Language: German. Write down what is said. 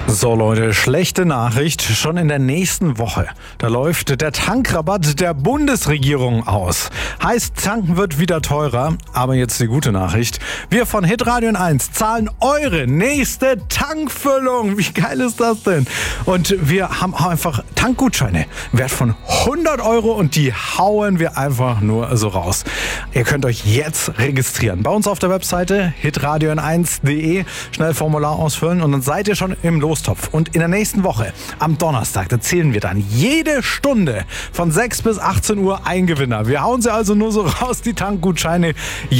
So Leute, schlechte Nachricht. Schon in der nächsten Woche, da läuft der Tankrabatt der Bundesregierung aus. Heißt, tanken wird wieder teurer. Aber jetzt die gute Nachricht. Wir von Hitradio 1 zahlen eure nächste Tankfüllung. Wie geil ist das denn? Und wir haben einfach Tankgutscheine wert von 100 Euro und die hauen wir einfach nur so raus. Ihr könnt euch jetzt registrieren. Bei uns auf der Webseite hitradio1.de. Schnell Formular ausfüllen und dann seid ihr schon im Lostopf. Und in der nächsten Woche, am Donnerstag, da zählen wir dann jede Stunde von 6 bis 18 Uhr ein Gewinner. Wir hauen sie also nur so raus, die Tankgutscheine.